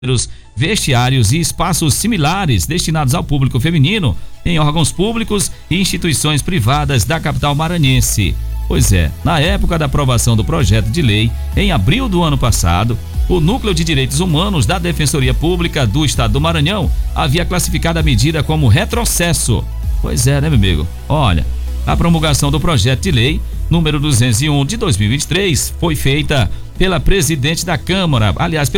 vestiários e espaços similares destinados ao público feminino em órgãos públicos e instituições privadas da capital maranhense. Pois é, na época da aprovação do projeto de lei, em abril do ano passado, o Núcleo de Direitos Humanos da Defensoria Pública do Estado do Maranhão havia classificado a medida como retrocesso. Pois é, né, meu amigo? Olha, a promulgação do projeto de lei número 201 de 2023 foi feita pelo presidente da Câmara,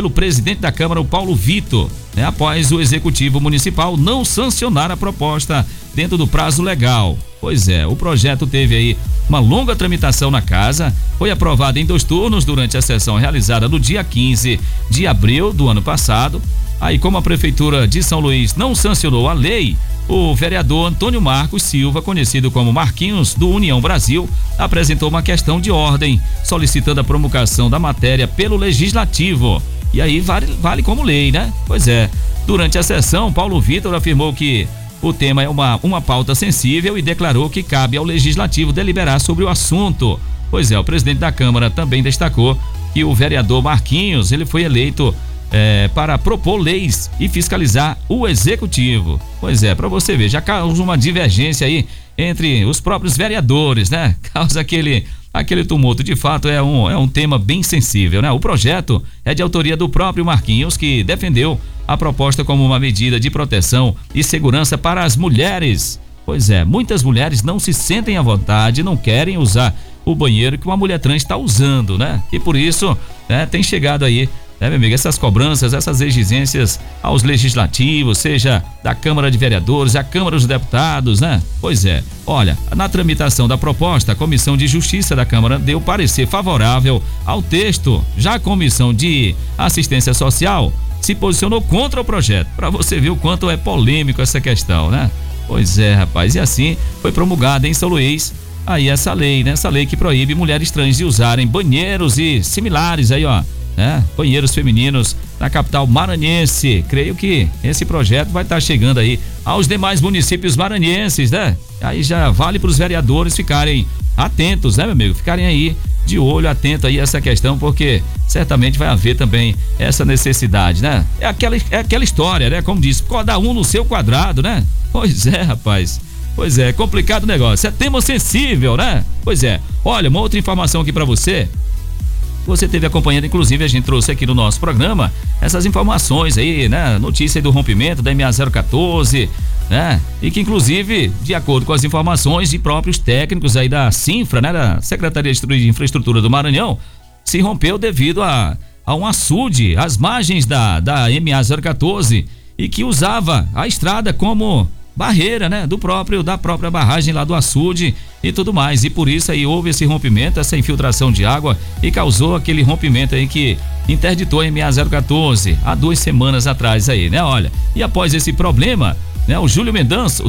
o Paulo Vitor, né, após o Executivo Municipal não sancionar a proposta dentro do prazo legal. Pois é, o projeto teve aí uma longa tramitação na casa, foi aprovado em 2 turnos durante a sessão realizada no dia 15 de abril do ano passado. Aí, como a Prefeitura de São Luís não sancionou a lei, o vereador Antônio Marcos Silva, conhecido como Marquinhos, do União Brasil, apresentou uma questão de ordem, solicitando a promulgação da matéria pelo Legislativo. E aí vale como lei, né? Pois é. Durante a sessão, Paulo Vitor afirmou que o tema é uma pauta sensível e declarou que cabe ao Legislativo deliberar sobre o assunto. Pois é, o presidente da Câmara também destacou que o vereador Marquinhos, ele foi eleito para propor leis e fiscalizar o Executivo. Pois é, para você ver, já causa uma divergência aí entre os próprios vereadores, né? Causa aquele tumulto. De fato, é um tema bem sensível, né? O projeto é de autoria do próprio Marquinhos, que defendeu a proposta como uma medida de proteção e segurança para as mulheres. Pois é, muitas mulheres não se sentem à vontade, não querem usar o banheiro que uma mulher trans está usando, né? E por isso, tem chegado aí, meu amigo, essas cobranças, essas exigências aos legislativos, seja da Câmara de Vereadores, a Câmara dos Deputados, né? Pois é, olha, na tramitação da proposta, a Comissão de Justiça da Câmara deu parecer favorável ao texto. Já a Comissão de Assistência Social se posicionou contra o projeto, para você ver o quanto é polêmico essa questão, né? Pois é, rapaz, e assim foi promulgada em São Luís aí essa lei, né? Essa lei que proíbe mulheres trans de usarem banheiros e similares aí, ó, banheiros femininos na capital maranhense. Creio que esse projeto vai estar chegando aí aos demais municípios maranhenses, né? Aí já vale para os vereadores ficarem atentos, né, meu amigo? Ficarem aí de olho, atento aí a essa questão, porque certamente vai haver também essa necessidade, né? É aquela história, né? Como diz, cada um no seu quadrado, né? Pois é, rapaz. Pois é, complicado o negócio. É tema sensível, né? Pois é. Olha, uma outra informação aqui para você. Você teve acompanhando, inclusive a gente trouxe aqui no nosso programa essas informações aí, né? Notícia aí do rompimento da MA014, né? E que inclusive, de acordo com as informações de próprios técnicos aí da Cinfra, né? Da Secretaria de Infraestrutura do Maranhão, se rompeu devido a um açude às margens da MA014 e que usava a estrada como barreira, né? Da própria barragem lá do açude e tudo mais, e por isso aí houve esse rompimento, essa infiltração de água e causou aquele rompimento aí que interditou a MA014 há 2 semanas atrás aí, né? Olha, e após esse problema, né? O Júlio Mendonça,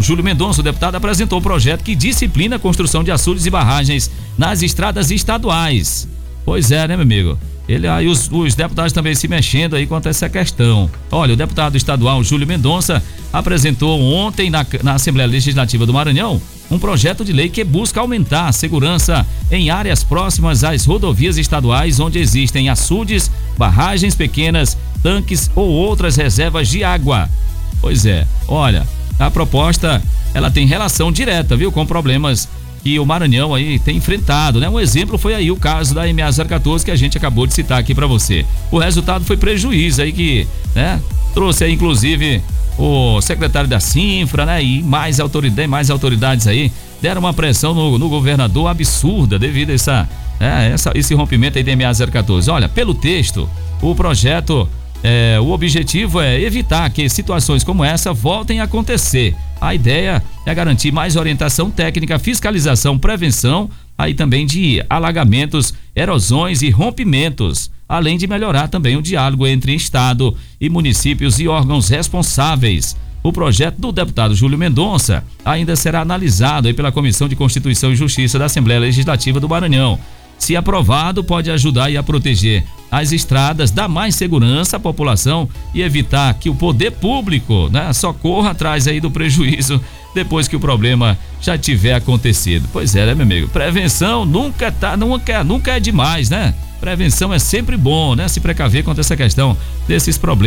o deputado, apresentou um projeto que disciplina a construção de açudes e barragens nas estradas estaduais. Pois é, né, meu amigo? Aí os deputados também se mexendo aí quanto a essa questão. Olha, o deputado estadual Júlio Mendonça apresentou ontem na Assembleia Legislativa do Maranhão um projeto de lei que busca aumentar a segurança em áreas próximas às rodovias estaduais onde existem açudes, barragens pequenas, tanques ou outras reservas de água. Pois é, olha, a proposta ela tem relação direta, viu, com problemas que o Maranhão aí tem enfrentado, né? Um exemplo foi aí o caso da MA014 que a gente acabou de citar aqui para você. O resultado foi prejuízo aí que, né? Trouxe aí inclusive o secretário da Cinfra, né? E mais autoridades aí deram uma pressão no governador absurda devido a esse rompimento aí da MA014. Olha, pelo texto, o projeto, o objetivo é evitar que situações como essa voltem a acontecer. A ideia é garantir mais orientação técnica, fiscalização, prevenção, aí também de alagamentos, erosões e rompimentos, além de melhorar também o diálogo entre Estado e municípios e órgãos responsáveis. O projeto do deputado Júlio Mendonça ainda será analisado aí pela Comissão de Constituição e Justiça da Assembleia Legislativa do Maranhão. se aprovado, pode ajudar a proteger as estradas, dar mais segurança à população e evitar que o poder público, né, só corra atrás aí do prejuízo depois que o problema já tiver acontecido. Pois é, né, meu amigo? Prevenção nunca é demais, né? Prevenção é sempre bom, né? Se precaver contra essa questão desses problemas.